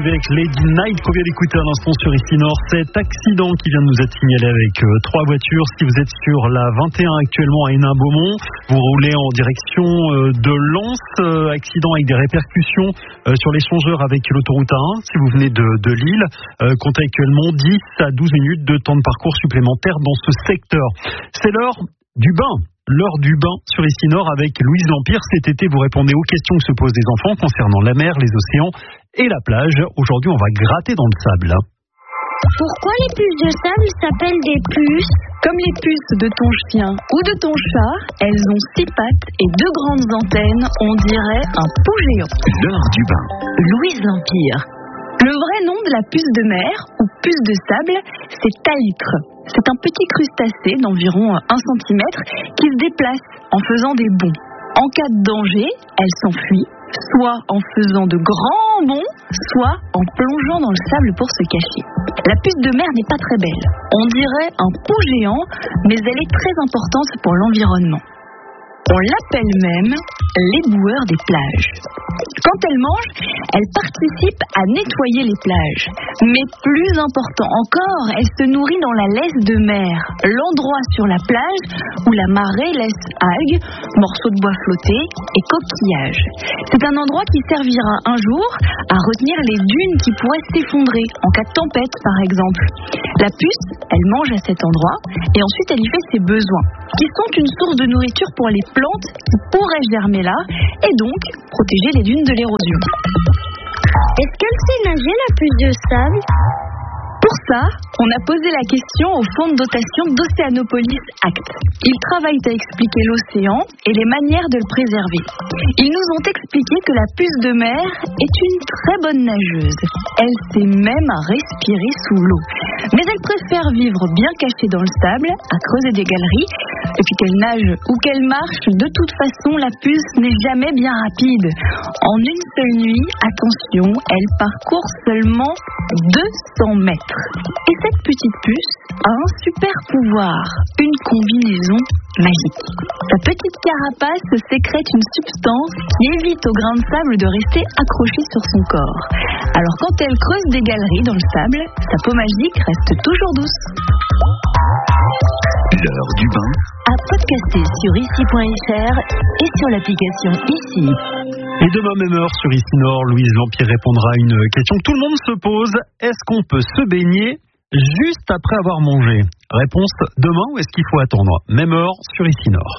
avec Lady Night qu'on vient d'écouter à l'instant sur ici Nord. Cet accident qui vient de nous être signalé avec 3 voitures. Si vous êtes sur la 21 actuellement à Hénin-Beaumont, vous roulez en direction de Lens. Accident avec des répercussions sur l'échangeur avec l'autoroute A1. Si vous venez de Lille, comptez actuellement 10 à 12 minutes de temps de parcours supplémentaire dans ce secteur. C'est l'heure du bain. L'heure du bain sur ici Nord avec Louise Lampire. Cet été, vous répondez aux questions que se posent les enfants concernant la mer, les océans et la plage. Aujourd'hui, on va gratter dans le sable. Pourquoi les puces de sable s'appellent des puces? Comme les puces de ton chien ou de ton chat, elles ont 6 pattes et 2 grandes antennes. On dirait un pou géant. L'heure du bain. Louise Lampire. Le vrai nom de la puce de mer, ou puce de sable, c'est talytre. C'est un petit crustacé d'environ 1 cm qui se déplace en faisant des bonds. En cas de danger, elle s'enfuit, soit en faisant de grands bonds, soit en plongeant dans le sable pour se cacher. La puce de mer n'est pas très belle. On dirait un pou géant, mais elle est très importante pour l'environnement. On l'appelle même l'éboueur des plages. Quand elle mange, elle participe à nettoyer les plages. Mais plus important encore, elle se nourrit dans la laisse de mer, l'endroit sur la plage où la marée laisse algues, morceaux de bois flottés et coquillages. C'est un endroit qui servira un jour à retenir les dunes qui pourraient s'effondrer en cas de tempête par exemple. La puce, elle mange à cet endroit et ensuite elle y fait ses besoins, qui sont une source de nourriture pour les plantes qui pourraient germer là et donc protéger les dunes de l'érosion. Est-ce qu'elle sait nager, la puce de sable? Pour ça, on a posé la question au Fonds de dotation d'Océanopolis Act. Ils travaillent à expliquer l'océan et les manières de le préserver. Ils nous ont expliqué que la puce de mer est une très bonne nageuse. Elle sait même respirer sous l'eau. Mais elle préfère vivre bien cachée dans le sable, à creuser des galeries. Et puis qu'elle nage ou qu'elle marche, de toute façon, la puce n'est jamais bien rapide. En une seule nuit, attention, elle parcourt seulement 200 mètres. Et cette petite puce a un super pouvoir, une combinaison magique. Sa petite carapace sécrète une substance qui évite au grain de sable de rester accroché sur son corps. Alors quand elle creuse des galeries dans le sable, sa peau magique reste toujours douce. L'heure du bain. À podcaster sur ici.fr et sur l'application Ici. Et demain même heure sur ici Nord, Louise Lampire répondra à une question que tout le monde se pose. Est-ce qu'on peut se baigner juste après avoir mangé? Réponse demain ou est-ce qu'il faut attendre? Même heure sur ici Nord.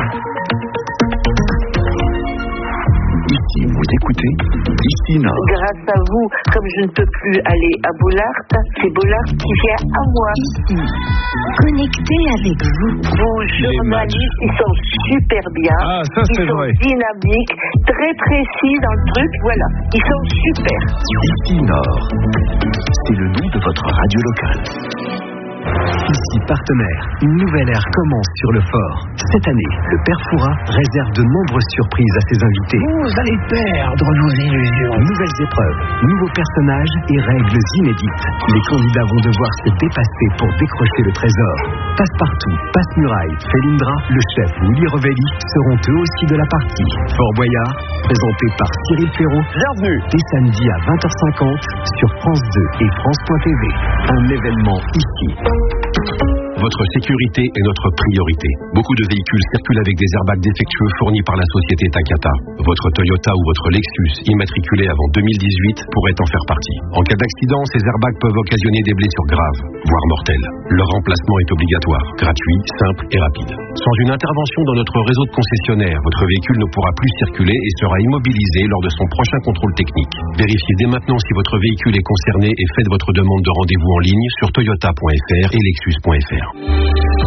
Ici, vous écoutez Ici Nord. Grâce à vous, comme je ne peux plus aller à Bollard, c'est Bollard qui vient à moi. Ici, connecté avec vous. Vos journalistes, ils sont super bien. Ah, ça c'est vrai. Ils sont dynamiques, très précis dans le truc, voilà. Ils sont super. Ici Nord. C'est le nom de votre radio locale. Ici partenaire, une nouvelle ère commence sur le fort. Cette année, le Père Fouras réserve de nombreuses surprises à ses invités. Vous allez perdre vos illusions. Nouvelles épreuves, nouveaux personnages et règles inédites. Les candidats vont devoir se dépasser pour décrocher le trésor. Passe-partout, Passe-Muraille, Félindra, le chef Willy Revelli seront eux aussi de la partie. Fort Boyard, présenté par Cyril Ferraud. Bienvenue. Dès samedi à 20h50 sur France 2 et France.tv. Un événement ici. Votre sécurité est notre priorité. Beaucoup de véhicules circulent avec des airbags défectueux fournis par la société Takata. Votre Toyota ou votre Lexus, immatriculé avant 2018, pourrait en faire partie. En cas d'accident, ces airbags peuvent occasionner des blessures graves, voire mortelles. Leur remplacement est obligatoire, gratuit, simple et rapide. Sans une intervention dans notre réseau de concessionnaires, votre véhicule ne pourra plus circuler et sera immobilisé lors de son prochain contrôle technique. Vérifiez dès maintenant si votre véhicule est concerné et faites votre demande de rendez-vous en ligne sur toyota.fr et lexus.fr.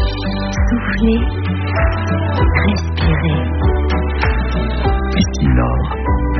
Soufflez, respirez. Ici Nord.